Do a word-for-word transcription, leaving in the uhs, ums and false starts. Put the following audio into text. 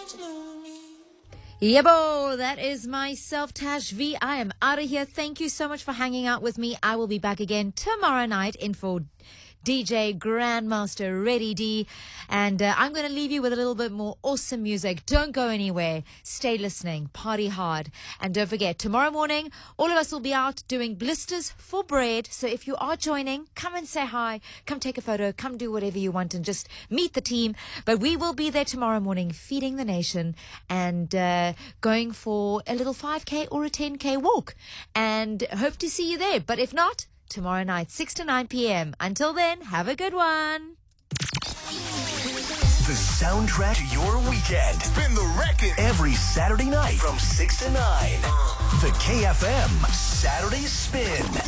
Yebo, that is myself, Tash V. I am out of here. Thank you so much for hanging out with me. I will be back again tomorrow night in for D J Grandmaster Ready D. And uh, I'm going to leave you with a little bit more awesome music. Don't go anywhere. Stay listening. Party hard. And don't forget, tomorrow morning, all of us will be out doing blisters for bread. So if you are joining, come and say hi. Come take a photo. Come do whatever you want and just meet the team. But we will be there tomorrow morning feeding the nation and uh, going for a little five K or a ten K walk. And hope to see you there. But if not, tomorrow night, six to nine p.m. Until then, have a good one. The soundtrack to your weekend. Spin the record every Saturday night from six to nine. The K F M Saturday Spin.